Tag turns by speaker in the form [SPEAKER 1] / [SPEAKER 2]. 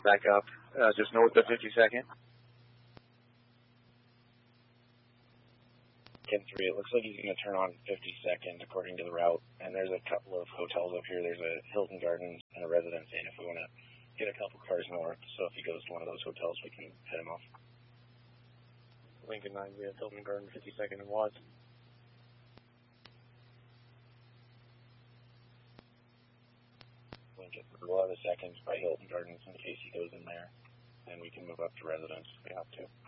[SPEAKER 1] Back up, just north of 52nd.
[SPEAKER 2] 10-3, it looks like he's going to turn on 52nd according to the route, and there's a couple of hotels up here. There's a Hilton Gardens and a Residence Inn if we want to get a couple cars north, so if he goes to one of those hotels, we can head him off.
[SPEAKER 3] Lincoln 9, we have Hilton Gardens, 52nd and Watts.
[SPEAKER 2] Lincoln, we'll have a second by Hilton Gardens in case he goes in there, and we can move up to Residence if we have to.